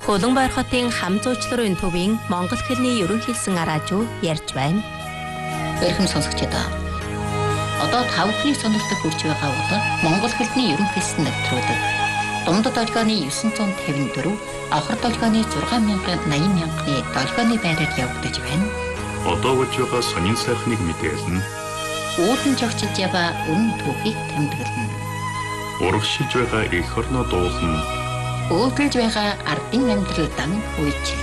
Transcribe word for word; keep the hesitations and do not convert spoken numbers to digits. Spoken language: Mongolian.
Хөлбөмбөр хотын хам зуучларын төвийн монгол хэлний ерөнхийлсөн араажуу ярьж байна. Эрхэм сонсогчдоо. Одоо тав хүний сонирхдаг хүрч байгаа бол монгол хэлний ерөнхийлсөн нэвтрүүлэг. Дундад долгионы дев'ять п'ятдесят четыре, авхар долгионы шесть thousand eighty мянганы долгионы байраар явагдаж байна. Одоо болж байгаа сонин сайхныг мэдээлнэ. Үүдэн жогчж яваа өмнө түүхийг тэмдэглэнэ. Урагшилж байгаа эх орноо дуулна. Өөдөлж байгаа ардын амьдралдан үйч.